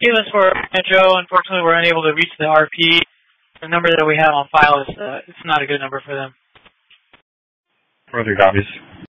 Keyless for Metro, unfortunately, we're unable to reach the RP. The number that we have on file is it's not a good number for them. Further copies.